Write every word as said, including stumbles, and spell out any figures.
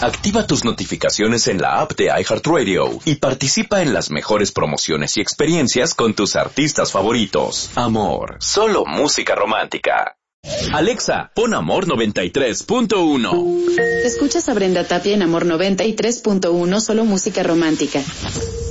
Activa tus notificaciones en la app de iHeartRadio y participa en las mejores promociones y experiencias con tus artistas favoritos. Amor, solo música romántica. Alexa, pon Amor noventa y tres punto uno. Escuchas a Brenda Tapia en Amor noventa y tres punto uno, solo música romántica.